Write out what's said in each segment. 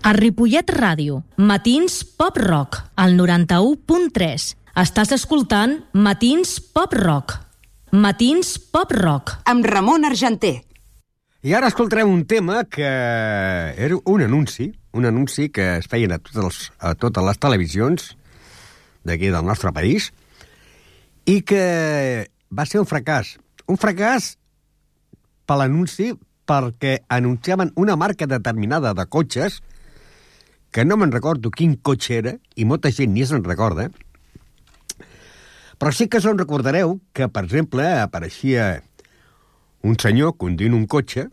A Ripollet Ràdio, Matins Pop Rock, al 91.3. Estàs escoltant Matins Pop Rock. Matins Pop Rock. Amb Ramon Argenter. I ara escoltarem un tema que era un anunci que es feien a totes les televisions d'aquí del nostre país i que va ser un fracàs. Un fracàs per l'anunci perquè anunciaven una marca determinada de cotxes que no me'n recordo quin cotxe era i molta gent ni se'n recorda, però sí que se'n recordareu que, per exemple, apareixia un senyor conduint un cotxe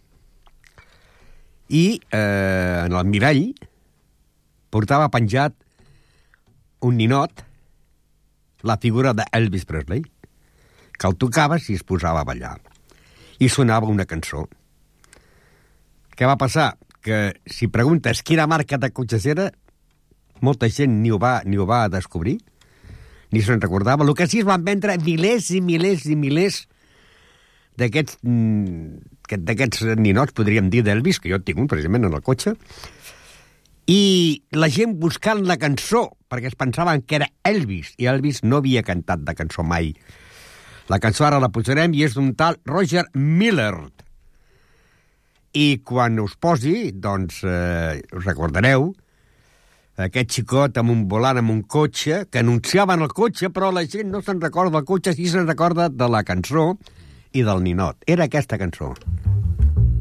i en el mirall portava penjat un ninot, la figura d'Elvis Presley, que el tocaves i es posava a ballar. I sonava una cançó. Què va passar? Que si preguntes quina marca de cotxes era, molta gent ni ho va descobrir, ni se'n recordava. El que sí es van vendre milers i milers i milers d'aquests ninots, podríem dir, d'Elvis, que jo tinc un, precisament, en el cotxe, i la gent buscant la cançó, perquè es pensaven que era Elvis, i Elvis no havia cantat de cançó mai. La cançó ara la posarem i és d'un tal Roger Miller. I quan us posi, doncs, us recordareu aquest xicot amb un volant amb un cotxe, que anunciaven el cotxe, però la gent no se'n recorda del cotxe, sí se'n recorda de la cançó i del ninot. Era aquesta cançó.